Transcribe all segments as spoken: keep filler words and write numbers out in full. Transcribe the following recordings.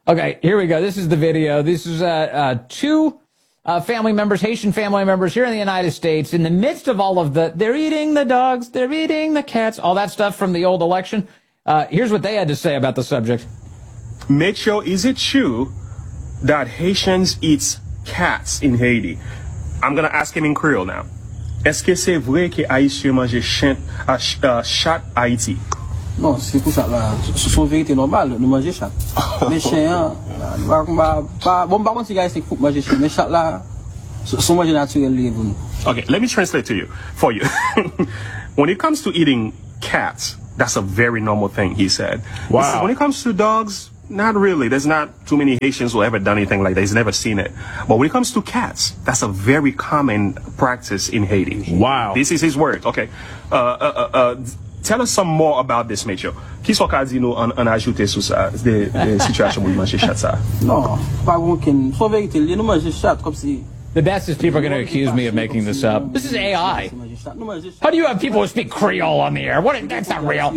Okay, here we go. This is the video. This is uh, uh, two uh, family members, Haitian family members here in the United States, in the midst of all of the, they're eating the dogs, they're eating the cats, all that stuff from the old election. Uh, here's what they had to say about the subject. Mitchell, is it true that Haitians eat cats in Haiti? I'm going to ask him in Creole now. Est-ce que c'est vrai que Haïtiens mangent chien, uh, chat Haïti? Non, c'est pour ça là. C'est une vérité normale, nous mangeons chat. Mais chien, bon, par contre, si gars, c'est faut manger chien. Mais chat là, sont manger naturel libre. Okay, let me translate to you, for you. When it comes to eating cats, that's a very normal thing, he said. Wow. He said, when it comes to dogs, not really. There's not too many Haitians who ever done anything like that. He's never seen it. But when it comes to cats, that's a very common practice in Haiti. Wow. This is his word. Okay. Uh, uh, uh, tell us some more about this, Mitchell. Qui sont qu'a dit nous en ajouter sur ça, des situations où ils mangent chat ça? Non, pas aucune. C'est vérité. Nous mangeons chat comme si. The best is people are going to accuse me of making this up. This is A I. How do you have people who speak Creole on the air? What? That's not real.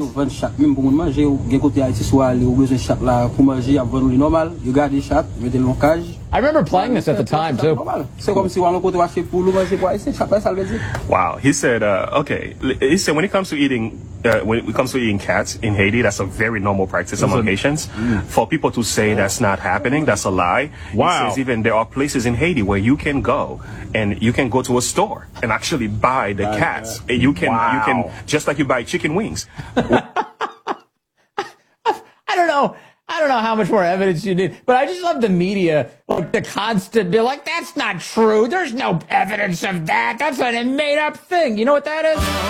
I remember playing this at the time, too. Wow. He said, uh, okay. He said when it comes to eating, uh, when it comes to eating cats in Haiti, that's a very normal practice among Haitians. Mm. For people to say that's not happening, that's a lie. Wow. He says even there are places in Haiti where you can go and you can go to a store and actually buy the cats. And you can, wow. you can, just like you buy chicken wings. I don't know. I don't know how much more evidence you need, but I just love the media, like the constant be like, that's not true. There's no evidence of that. That's a made up thing. You know what that is?